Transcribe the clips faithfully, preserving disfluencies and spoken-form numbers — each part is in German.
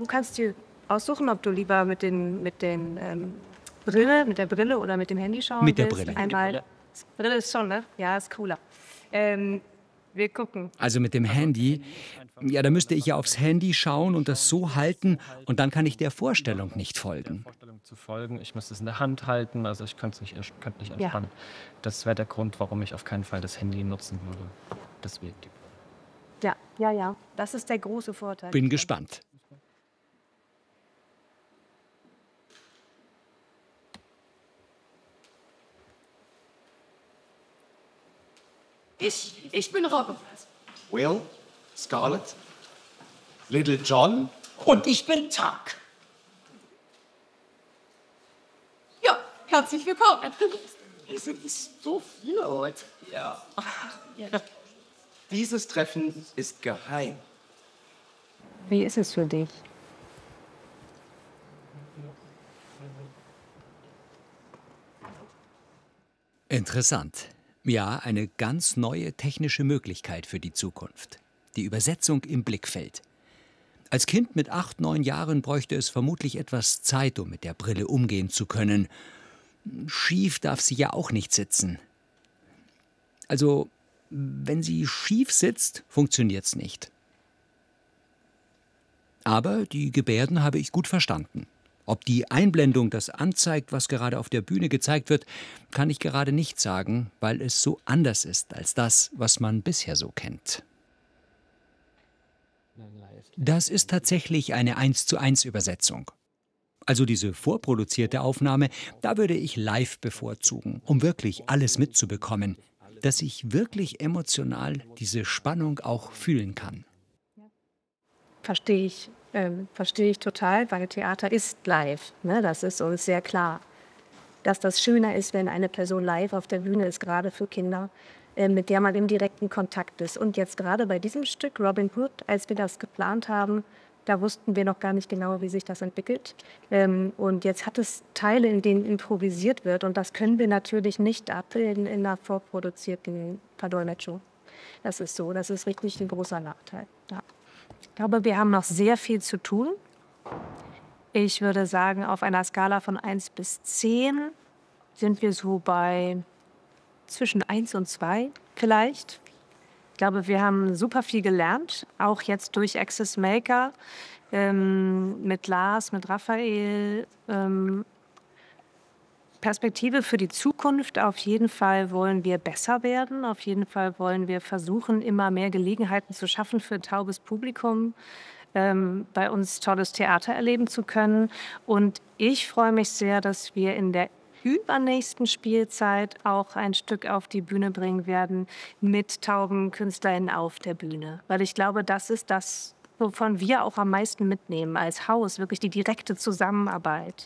Du kannst dir aussuchen, ob du lieber mit den, mit den ähm, Brille, mit der Brille oder mit dem Handy schauen Mit der willst. Brille. Einmal. Brille ist schon, ne? Ja, ist cooler. Ähm, wir gucken. Also mit dem Handy, ja, da müsste ich ja aufs Handy schauen und das so halten und dann kann ich der Vorstellung nicht folgen. Zu folgen. Ich müsste es in der Hand halten, also ich könnte es nicht, könnte nicht Ja. entspannen. Das wäre der Grund, warum ich auf keinen Fall das Handy nutzen würde. Deswegen die Brille. Ja, ja, ja. Das ist der große Vorteil. Bin gespannt. Ich, ich bin Robin. Will, Scarlett, Little John und ich bin Tuck. Ja, herzlich willkommen. Wir sind so viele heute. Ja. Dieses Treffen ist geheim. Wie ist es für dich? Interessant. Ja, eine ganz neue technische Möglichkeit für die Zukunft. Die Übersetzung im Blickfeld. Als Kind mit acht, neun Jahren bräuchte es vermutlich etwas Zeit, um mit der Brille umgehen zu können. Schief darf sie ja auch nicht sitzen. Also, wenn sie schief sitzt, funktioniert's nicht. Aber die Gebärden habe ich gut verstanden. Ob die Einblendung das anzeigt, was gerade auf der Bühne gezeigt wird, kann ich gerade nicht sagen, weil es so anders ist als das, was man bisher so kennt. Das ist tatsächlich eine eins zu eins Übersetzung. Also diese vorproduzierte Aufnahme, da würde ich live bevorzugen, um wirklich alles mitzubekommen, dass ich wirklich emotional diese Spannung auch fühlen kann. Verstehe ich, ähm, verstehe ich total, weil Theater ist live. Ne? Das ist uns sehr klar. Dass das schöner ist, wenn eine Person live auf der Bühne ist, gerade für Kinder, äh, mit der man im direkten Kontakt ist. Und jetzt gerade bei diesem Stück Robin Hood, als wir das geplant haben, da wussten wir noch gar nicht genau, wie sich das entwickelt. Ähm, und jetzt hat es Teile, in denen improvisiert wird. Und das können wir natürlich nicht abbilden in einer vorproduzierten Verdolmetschung. Das ist so, das ist richtig ein großer Nachteil. Ja. Ich glaube, wir haben noch sehr viel zu tun. Ich würde sagen, auf einer Skala von eins bis zehn sind wir so bei zwischen eins und zwei vielleicht. Ich glaube, wir haben super viel gelernt, auch jetzt durch Access Maker, ähm, mit Lars, mit Raphael. Ähm, Perspektive für die Zukunft, auf jeden Fall wollen wir besser werden. Auf jeden Fall wollen wir versuchen, immer mehr Gelegenheiten zu schaffen für ein taubes Publikum, ähm, bei uns tolles Theater erleben zu können. Und ich freue mich sehr, dass wir in der übernächsten Spielzeit auch ein Stück auf die Bühne bringen werden mit tauben KünstlerInnen auf der Bühne. Weil ich glaube, das ist das, wovon wir auch am meisten mitnehmen als Haus, wirklich die direkte Zusammenarbeit.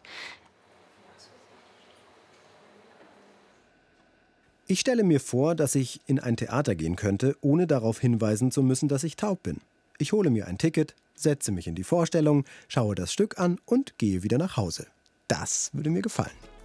Ich stelle mir vor, dass ich in ein Theater gehen könnte, ohne darauf hinweisen zu müssen, dass ich taub bin. Ich hole mir ein Ticket, setze mich in die Vorstellung, schaue das Stück an und gehe wieder nach Hause. Das würde mir gefallen.